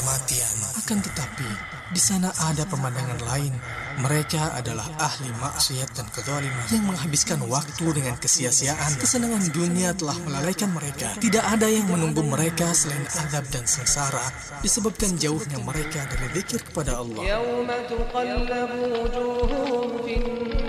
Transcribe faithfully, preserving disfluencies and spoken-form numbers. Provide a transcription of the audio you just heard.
kematian. Akan tetapi, di sana ada pemandangan lain. Mereka adalah ahli maksiat dan kezaliman yang menghabiskan waktu dengan kesia-siaan. Kesenangan dunia telah melalaikan mereka. Tidak ada yang menunggu mereka selain azab dan sengsara disebabkan jauhnya mereka dari zikir kepada Allah.